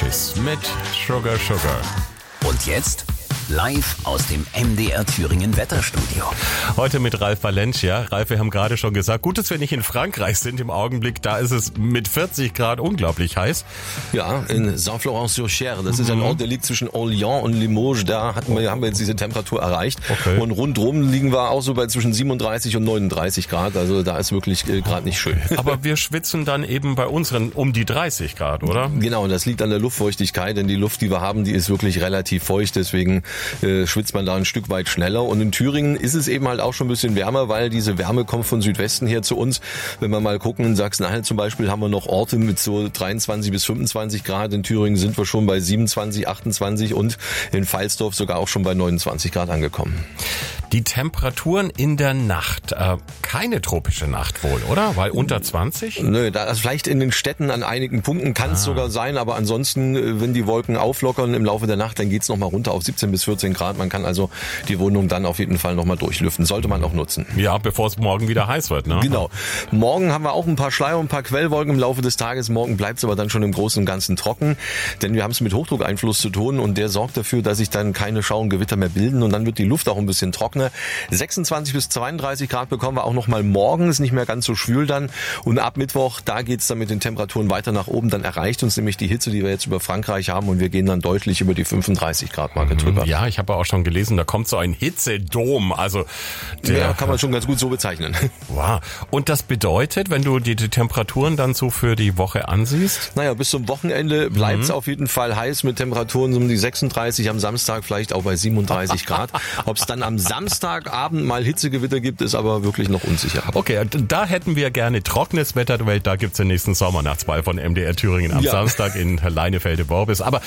Monchis mit Sugar Sugar. Und jetzt live aus dem MDR Thüringen Wetterstudio. Heute mit Ralf Valencia. Ralf, wir haben gerade schon gesagt, gut, dass wir nicht in Frankreich sind im Augenblick. Da ist es mit 40 Grad unglaublich heiß. Ja, in Saint-Florent-sur-Cher. Das ist ein Ort, der liegt zwischen Orléans und Limoges. Da haben wir jetzt diese Temperatur erreicht. Okay. Und rundrum liegen wir auch so bei zwischen 37 und 39 Grad. Also da ist wirklich gerade nicht schön. Aber wir schwitzen dann eben bei unseren um die 30 Grad, oder? Genau, das liegt an der Luftfeuchtigkeit, denn die Luft, die wir haben, die ist wirklich relativ feucht. Deswegen schwitzt man da ein Stück weit schneller. Und in Thüringen ist es eben halt auch schon ein bisschen wärmer, weil diese Wärme kommt von Südwesten her zu uns. Wenn wir mal gucken, in Sachsen-Anhalt zum Beispiel haben wir noch Orte mit so 23 bis 25 Grad. In Thüringen sind wir schon bei 27, 28 und in Pfalzdorf sogar auch schon bei 29 Grad angekommen. Die Temperaturen in der Nacht, keine tropische Nacht wohl, oder? Weil unter 20? Nö, also vielleicht in den Städten an einigen Punkten kann es sogar sein, aber ansonsten, wenn die Wolken auflockern im Laufe der Nacht, dann geht's nochmal runter auf 17 bis 14 Grad. Man kann also die Wohnung dann auf jeden Fall nochmal durchlüften. Sollte man auch nutzen. Ja, bevor es morgen wieder heiß wird, ne? Genau. Morgen haben wir auch ein paar Schleier und ein paar Quellwolken im Laufe des Tages. Morgen bleibt es aber dann schon im Großen und Ganzen trocken, denn wir haben es mit Hochdruckeinfluss zu tun und der sorgt dafür, dass sich dann keine Schauer und Gewitter mehr bilden und dann wird die Luft auch ein bisschen trockener. 26 bis 32 Grad bekommen wir auch noch mal morgen, ist nicht mehr ganz so schwül dann und ab Mittwoch, da geht's dann mit den Temperaturen weiter nach oben, dann erreicht uns nämlich die Hitze, die wir jetzt über Frankreich haben und wir gehen dann deutlich über die 35 Grad Marke drüber. Ja, ich habe auch schon gelesen, da kommt so ein Hitzedom, also ja, kann man schon ganz gut so bezeichnen. Wow. Und das bedeutet, wenn du die Temperaturen dann so für die Woche ansiehst? Naja, bis zum Wochenende bleibt's auf jeden Fall heiß mit Temperaturen um die 36, am Samstag vielleicht auch bei 37 Grad. Ob es dann am Samstagabend mal Hitzegewitter gibt, ist aber wirklich noch unsicher. Okay, da hätten wir gerne trockenes Wetter, weil da gibt's den nächsten Sommernachtsball von MDR Thüringen am Samstag in Leinefelde-Worbis. Aber